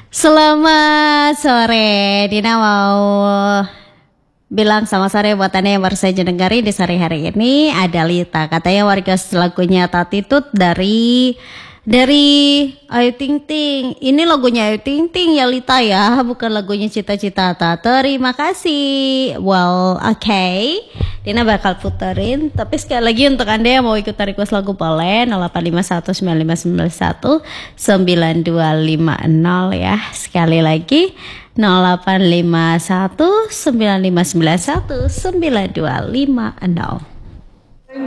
Selamat sore, Dina mau bilang sama sore buat Anda yang baru saja dengerin di sore hari ini. Ada Lita, katanya warga lagunya Tatitut dari Ayu Ting Ting. Ini lagunya Ayu Ting Ting ya Lita ya, bukan lagunya Cita Citata. Terima kasih. Well, okay. Dina bakal puterin. Tapi sekali lagi untuk Anda yang mau ikut request lagu boleh 085195999250 ya. Sekali lagi 08519599192550.